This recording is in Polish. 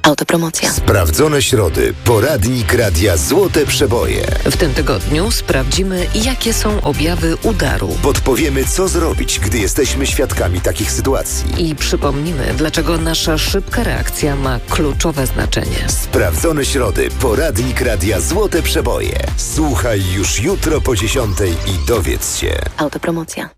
Autopromocja. Sprawdzone środy. Poradnik Radia Złote Przeboje. W tym tygodniu sprawdzimy, jakie są objawy udaru. Podpowiemy, co zrobić, gdy jesteśmy świadkami takich sytuacji. I przypomnimy, dlaczego nasza szybka reakcja ma kluczowe znaczenie. Sprawdzone środy. Poradnik Radia Złote Przeboje. Słuchaj już jutro po 10:00 i dowiedz się. Autopromocja.